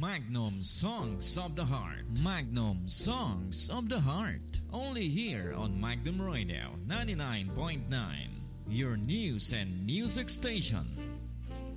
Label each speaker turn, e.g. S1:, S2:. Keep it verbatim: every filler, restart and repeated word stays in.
S1: Magnum Songs of the Heart. Magnum Songs of the Heart. Only here on Magnum Radio ninety-nine point nine. Your news and music station.